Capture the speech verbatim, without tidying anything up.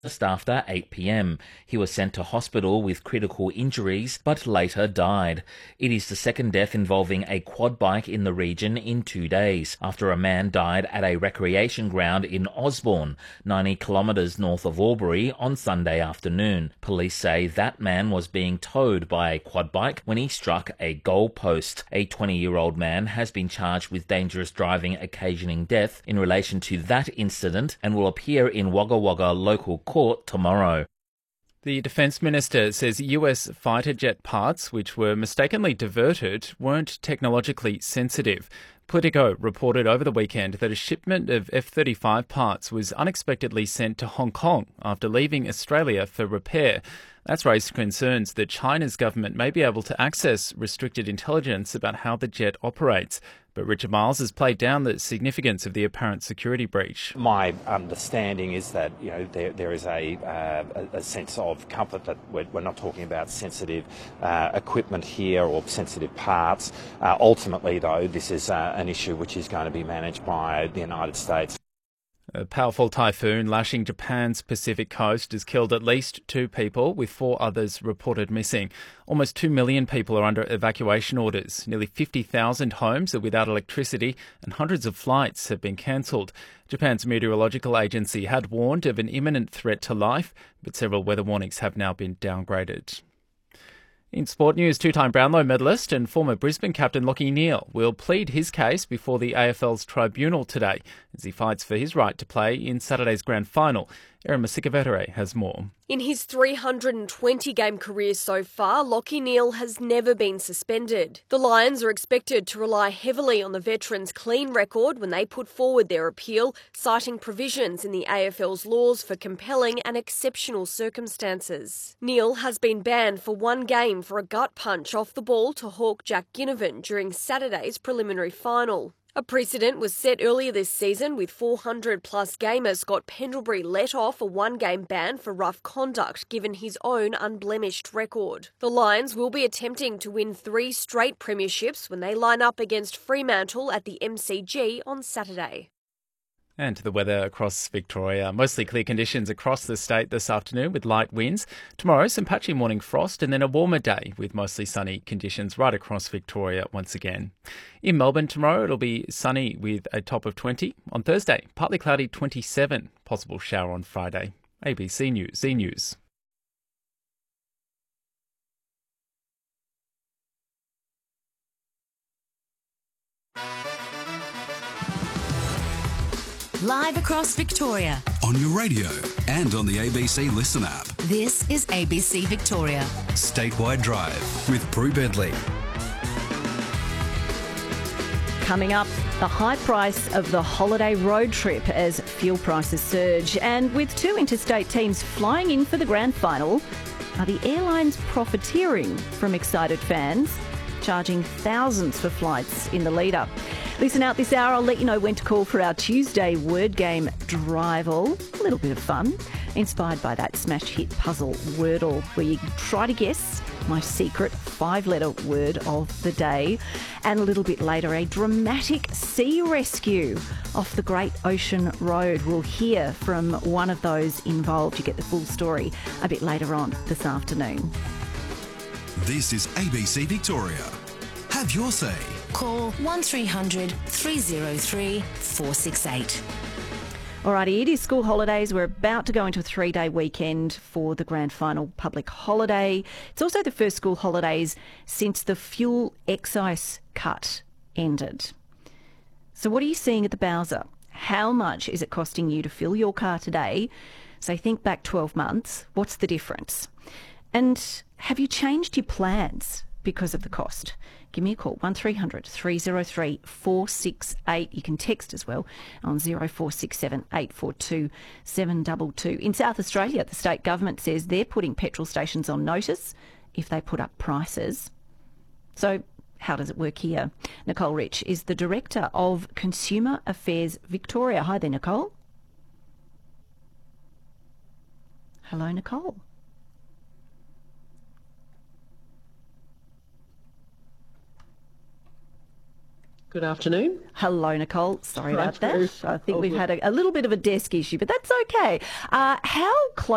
Just after eight p m. He was sent to hospital with critical injuries but later died. It is the second death involving a quad bike in the region in two days, after a man died at a recreation ground in Osborne, ninety kilometres north of Albury, on Sunday afternoon. Police say that man was being towed by a quad bike when he struck a goal post. A twenty-year-old man has been charged with dangerous driving occasioning death in relation to that incident and will appear in Wagga Wagga local court tomorrow. The Defence Minister says U S fighter jet parts, which were mistakenly diverted, weren't technologically sensitive. Politico reported over the weekend that a shipment of F thirty-five parts was unexpectedly sent to Hong Kong after leaving Australia for repair. That's raised concerns that China's government may be able to access restricted intelligence about how the jet operates. But Richard Miles has played down the significance of the apparent security breach. My understanding is that you know there there is a uh, a sense of comfort that we're, we're not talking about sensitive uh, equipment here or sensitive parts. Uh, ultimately, though, this is uh, an issue which is going to be managed by the United States. A powerful typhoon lashing Japan's Pacific coast has killed at least two people, with four others reported missing. Almost two million people are under evacuation orders. Nearly fifty thousand homes are without electricity and hundreds of flights have been cancelled. Japan's meteorological agency had warned of an imminent threat to life, but several weather warnings have now been downgraded. In sport news, two-time Brownlow medalist and former Brisbane captain Lachie Neale will plead his case before the A F L's tribunal today as he fights for his right to play in Saturday's grand final. Erin Masikavetere has more. In his three hundred twenty game career so far, Lachie Neale has never been suspended. The Lions are expected to rely heavily on the veteran's clean record when they put forward their appeal, citing provisions in the A F L's laws for compelling and exceptional circumstances. Neale has been banned for one game for a gut punch off the ball to Hawk Jack Ginnivan during Saturday's preliminary final. A precedent was set earlier this season with four hundred plus gamer Scott Pendlebury let off a one-game ban for rough conduct given his own unblemished record. The Lions will be attempting to win three straight premierships when they line up against Fremantle at the M C G on Saturday. And to the weather across Victoria. Mostly clear conditions across the state this afternoon with light winds. Tomorrow, some patchy morning frost and then a warmer day with mostly sunny conditions right across Victoria once again. In Melbourne tomorrow, it'll be sunny with a top of twenty. On Thursday, partly cloudy twenty-seven. Possible shower on Friday. A B C News, Z News. Live across Victoria. On your radio and on the A B C Listen app. This is A B C Victoria. Statewide Drive with Prue Bedley. Coming up, the high price of the holiday road trip as fuel prices surge. And with two interstate teams flying in for the grand final, are the airlines profiteering from excited fans, charging thousands for flights in the lead-up? Listen out this hour, I'll let you know when to call for our Tuesday word game Drival. A little bit of fun, inspired by that smash hit puzzle Wordle, where you try to guess my secret five-letter word of the day. And a little bit later, a dramatic sea rescue off the Great Ocean Road. We'll hear from one of those involved. You get the full story a bit later on this afternoon. This is A B C Victoria. Have your say. Call one three hundred three oh three four six eight. Alrighty, it is school holidays. We're about to go into a three-day weekend for the grand final public holiday. It's also the first school holidays since the fuel excise cut ended. So what are you seeing at the Bowser? How much is it costing you to fill your car today? So think back twelve months. What's the difference? And have you changed your plans because of the cost? Give me a call, one three hundred three oh three four six eight. You can text as well on zero four six seven eight four two seven two two. In South Australia, the state government says they're putting petrol stations on notice if they put up prices. So how does it work here? Nicole Rich is the Director of Consumer Affairs Victoria. Hi there, Nicole. Hello, Nicole. Good afternoon. Hello, Nicole. Sorry Right about that. through. I think All we've good. had a, a little bit of a desk issue, but that's okay. Uh, how close